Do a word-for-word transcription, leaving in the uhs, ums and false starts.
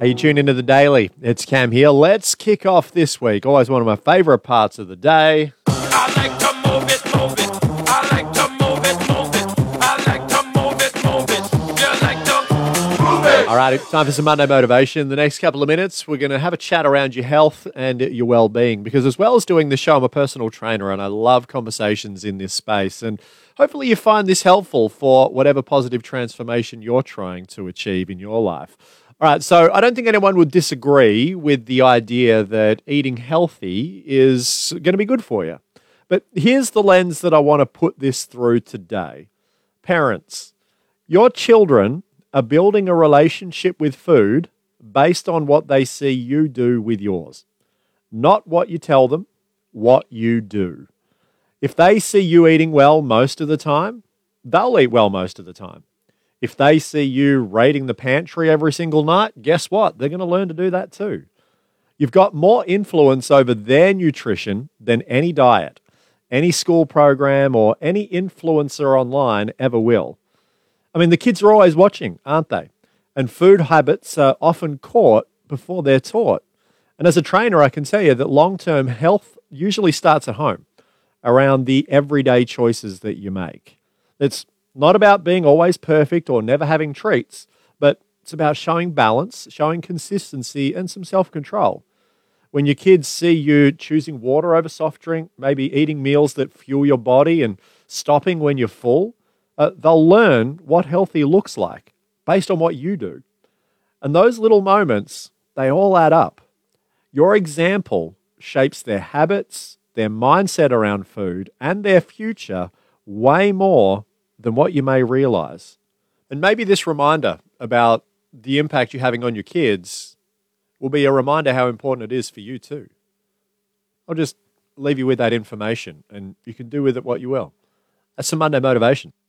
Hey, you tune into The Daily. It's Cam here. Let's kick off this week. Always one of my favourite parts of the day. I like to move it, move it. I like to move it, move it. I like to move it, move it. You like to move it. All right, it's time for some Monday motivation. The next couple of minutes, we're going to have a chat around your health and your well-being, because as well as doing the show, I'm a personal trainer and I love conversations in this space. And hopefully you find this helpful for whatever positive transformation you're trying to achieve in your life. All right, so I don't think anyone would disagree with the idea that eating healthy is going to be good for you. But here's the lens that I want to put this through today. Parents, your children are building a relationship with food based on what they see you do with yours. Not what you tell them, what you do. If they see you eating well most of the time, they'll eat well most of the time. If they see you raiding the pantry every single night, guess what? They're going to learn to do that too. You've got more influence over their nutrition than any diet, any school program, or any influencer online ever will. I mean, the kids are always watching, aren't they? And food habits are often caught before they're taught. And as a trainer, I can tell you that long-term health usually starts at home, around the everyday choices that you make. It's not about being always perfect or never having treats, but it's about showing balance, showing consistency, and some self-control. When your kids see you choosing water over soft drink, maybe eating meals that fuel your body and stopping when you're full, uh, they'll learn what healthy looks like based on what you do. And those little moments, they all add up. Your example shapes their habits, their mindset around food, and their future way more than what you may realize. And maybe this reminder about the impact you're having on your kids will be a reminder how important it is for you too. I'll just leave you with that information and you can do with it what you will. That's some Monday motivation.